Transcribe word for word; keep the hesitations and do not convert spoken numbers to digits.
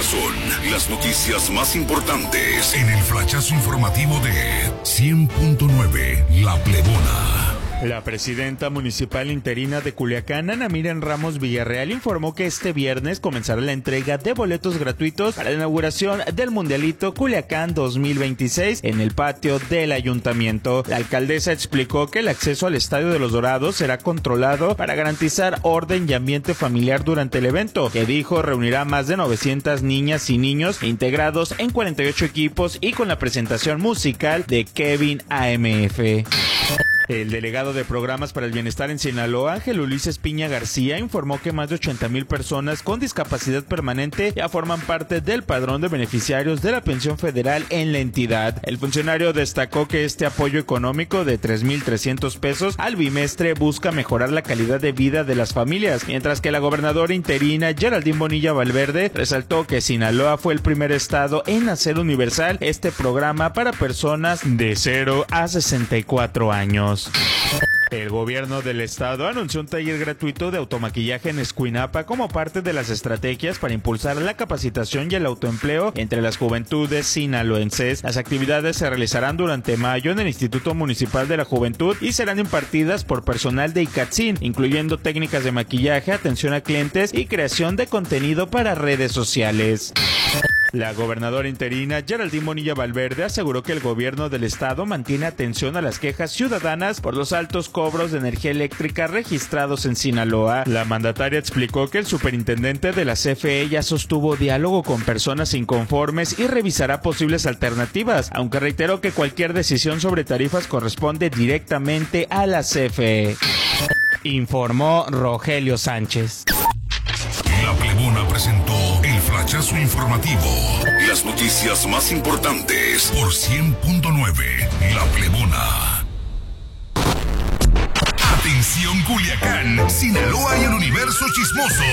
Estas son las noticias más importantes en el flachazo informativo de cien punto nueve La Plebona. La presidenta municipal interina de Culiacán, Ana Miriam Ramos Villarreal, informó que este viernes comenzará la entrega de boletos gratuitos para la inauguración del Mundialito Culiacán dos mil veintiséis en el patio del ayuntamiento. La alcaldesa explicó que el acceso al Estadio de los Dorados será controlado para garantizar orden y ambiente familiar durante el evento, que dijo reunirá más de novecientas niñas y niños integrados en cuarenta y ocho equipos y con la presentación musical de Kevin A M F. El delegado de Programas para el Bienestar en Sinaloa, Ángel Ulises Piña García, informó que más de ochenta mil personas con discapacidad permanente ya forman parte del padrón de beneficiarios de la pensión federal en la entidad. El funcionario destacó que este apoyo económico de tres mil trescientos pesos al bimestre busca mejorar la calidad de vida de las familias, mientras que la gobernadora interina Geraldine Bonilla Valverde resaltó que Sinaloa fue el primer estado en hacer universal este programa para personas de cero a sesenta y cuatro años. El gobierno del estado anunció un taller gratuito de automaquillaje en Escuinapa como parte de las estrategias para impulsar la capacitación y el autoempleo entre las juventudes sinaloenses. Las actividades se realizarán durante mayo en el Instituto Municipal de la Juventud y serán impartidas por personal de ICATSIN, incluyendo técnicas de maquillaje, atención a clientes y creación de contenido para redes sociales. La gobernadora interina Geraldine Bonilla Valverde aseguró que el gobierno del estado mantiene atención a las quejas ciudadanas por los altos cobros de energía eléctrica registrados en Sinaloa. La mandataria explicó que el superintendente de la C F E ya sostuvo diálogo con personas inconformes y revisará posibles alternativas, aunque reiteró que cualquier decisión sobre tarifas corresponde directamente a la C F E. Informó Rogelio Sánchez. La Plebona presentó el flachazo informativo. Las noticias más importantes por cien punto nueve La Plebona. Atención Culiacán, Sinaloa y el universo chismoso.